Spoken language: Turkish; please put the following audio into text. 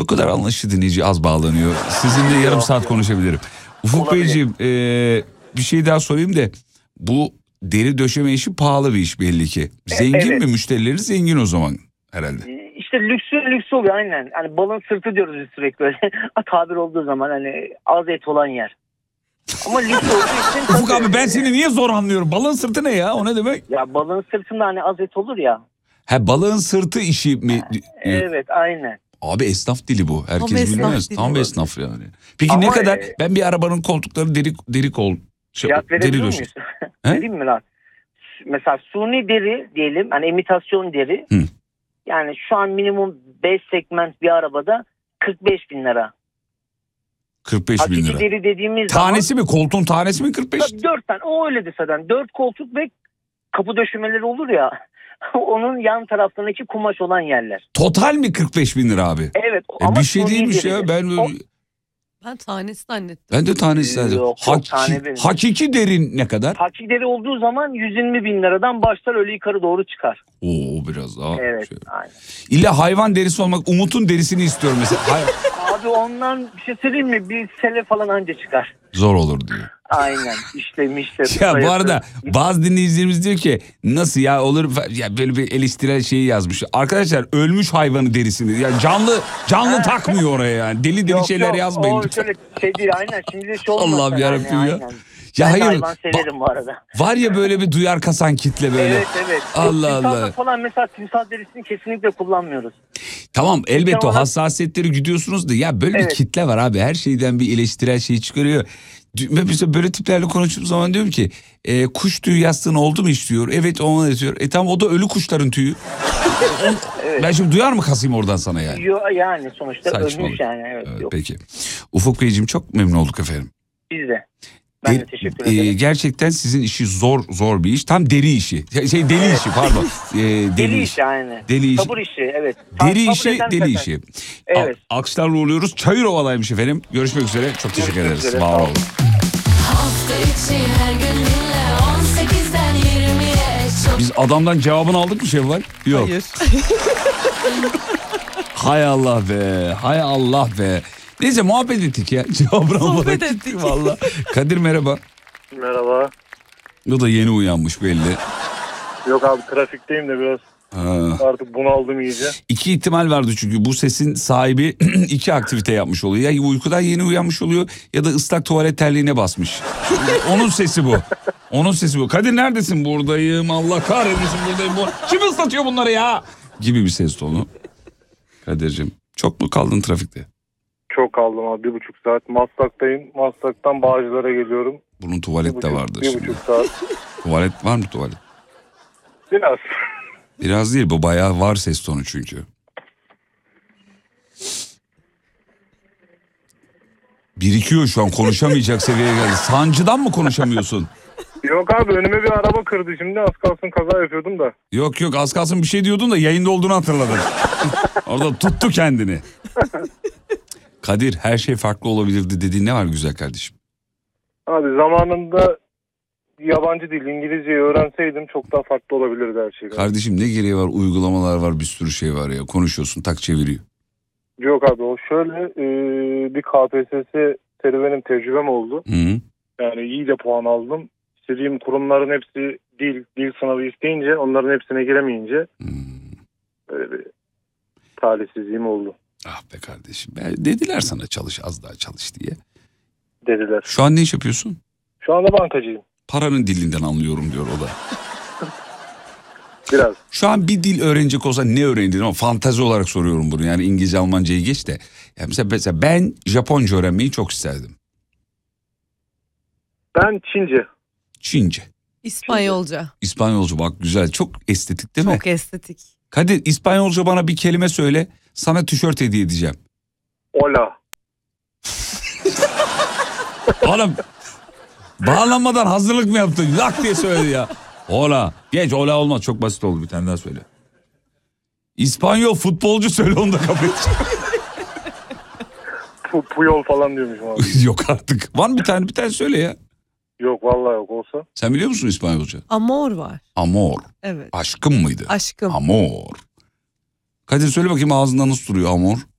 bu kadar anlaşılır dinleyici az bağlanıyor. Sizinle yarım saat konuşabilirim. Ufuk Beyciğim bir şey daha sorayım da bu deri döşeme işi pahalı bir iş belli ki. Zengin mi müşterileri? Zengin o zaman herhalde. İşte lüks oluyor aynen. Hani balın sırtı diyoruz biz sürekli öyle. Tabir olduğu zaman hani az et olan yer. Ama lüks olduğu için... Ufuk abi ben seni niye zor anlıyorum? Balın sırtı ne ya? O ne demek? Ya balın sırtında hani az et olur ya. Ha balığın sırtı işi mi? Evet aynen. Abi esnaf dili bu. Herkes bilmez. Tam esnaf yani. Peki ama ne kadar? Ben bir arabanın koltukları deri kol. Fiyat verebiliyor muyuz? Vereyim mi lan? Mesela suni deri diyelim. Hani imitasyon deri. Hı. Yani şu an minimum 5 segment bir arabada 45 bin lira. 45 bin lira. Hakiki deri dediğimiz tanesi zaman, mi? Koltuğun tanesi mi 45? 4 tane. O öyle de zaten. 4 koltuk ve kapı döşemeleri olur ya. Onun yan taraflarındaki kumaş olan yerler. Total mi 45 bin lira abi? Evet. Ama bir şey değilmiş ya. Ben tanesi zannettim. Ben de tanesi zannettim. Yok, hakiki derin ne kadar? Hakiki deri olduğu zaman 120 bin liradan başlar öyle yukarı doğru çıkar. Oo biraz daha. Evet aynen. İlla hayvan derisi olmak. Umut'un derisini istiyorum mesela. Abi ondan bir şey söyleyeyim mi? Bir sele falan anca çıkar. Zor olur diyor. Aynen işlemişler. Ya bu arada bazı dinleyicilerimiz diyor ki nasıl ya olur ya böyle bir eleştirel şeyi yazmış. Arkadaşlar ölmüş hayvanı derisini ya canlı takmıyor oraya yani. Deli şeyler yazmayın. O şöyle şey değil aynen. Şimdi de şey olmaz. Allah'ım yarabbim ya. Aynen. Ya ben hayır. hayvan severim bu arada. Var ya böyle bir duyar kasan kitle böyle. Evet. Allah Allah. Falan mesela timsah derisini kesinlikle kullanmıyoruz. Tamam elbette o hassasiyetleri güdüyorsunuz da ya böyle bir kitle var abi. Her şeyden bir eleştirel şey çıkarıyor. Mesela böyle tiplerle konuştuğum zaman diyorum ki kuş tüyü yastığın oldu mu hiç diyor. Evet ona diyor. Tamam o da ölü kuşların tüyü. Ben şimdi duyar mı kasayım oradan sana yani? Yok yani sonuçta saçmalık. Ölmüş yani. Evet, peki. Ufuk Beyciğim çok memnun olduk efendim. Biz de. Ben de teşekkür ederim. Gerçekten sizin işi zor bir iş. Tam deri işi. Deli işi pardon. Deli işi aynı. Deli işi. Sabır işi evet. Deri işi, deli işi. Evet. Alkışlarla uğurluyoruz. Çayırova'daymış efendim. Görüşmek üzere. Çok teşekkür ederiz. Var olun. Hafta içi her gün dinle 18'den 20'ye. Biz adamdan cevabını aldık mı Şevval? Yok. Hayır. Hay Allah be. Hay Allah be. Neyse muhabbet ettik ya. Cevabını Sohbet ettik. Valla. Kadir merhaba. Merhaba. O da yeni uyanmış belli. Yok abi trafikteyim de biraz artık bunaldım iyice. İki ihtimal vardı çünkü bu sesin sahibi iki aktivite yapmış oluyor. Ya uykudan yeni uyanmış oluyor ya da ıslak tuvalet terliğine basmış. Onun sesi bu. Onun sesi bu. Kadir neredesin? Buradayım. Allah kahretmesin buradayım. Kim ıslatıyor bunları ya? Gibi bir ses tonu. Kadir'cim çok mu kaldın trafikte? Çok kaldım abi 1,5 saat. Maslak'tayım. Maslak'tan Bağcılar'a geliyorum. Bunun tuvalet de vardır. 1,5 saat. Tuvalet var mı tuvalet? Biraz. Biraz değil bu bayağı var ses tonu çünkü. Birikiyor şu an konuşamayacak seviyeye geldi. Sancıdan mı konuşamıyorsun? Yok abi önüme bir araba kırdı şimdi az kalsın kaza yapıyordum da. Yok az kalsın bir şey diyordun da yayında olduğunu hatırladım. Orada tuttu kendini. Kadir her şey farklı olabilirdi dediğin ne var güzel kardeşim? Abi zamanında yabancı dil İngilizceyi öğrenseydim çok daha farklı olabilirdi her şey. Kardeşim ne gereği var uygulamalar var bir sürü şey var ya konuşuyorsun tak çeviriyor. Yok abi o şöyle bir KPSS serüvenim tecrübem oldu. Hı. Yani iyi de puan aldım. İstediğim kurumların hepsi dil sınavı isteyince onların hepsine giremeyince böyle bir talihsizliğim oldu. Ah be kardeşim dediler sana çalış az daha çalış diye. Dediler. Şu an ne iş yapıyorsun? Şu anda bankacıyım. Paranın dilinden anlıyorum diyor o da. Biraz. Şu an bir dil öğrenecek olsa ne öğrendin ama fantazi olarak soruyorum bunu. Yani İngilizce Almancayı geç de. Yani mesela ben Japonca öğrenmeyi çok isterdim. Ben Çince. Çince. İspanyolca. İspanyolca bak güzel çok estetik değil mi? Çok estetik. Kadir İspanyolca bana bir kelime söyle sana tişört hediye edeceğim. Hola. Oğlum bağlanmadan hazırlık mı yaptın? Lak diye söyledi ya. Hola. Geç hola olmaz çok basit oldu bir tane daha söyle. İspanyol futbolcu söyle onu da kabul edeceğim. Puyol falan diyormuşum abi. Yok artık. Var mı bir tane söyle ya. Yok vallahi yok olsa. Sen biliyor musun İspanyolca? Amor var. Amor. Evet. Aşkım mıydı? Aşkım. Amor. Kadir söyle bakayım ağzında nasıl duruyor amor?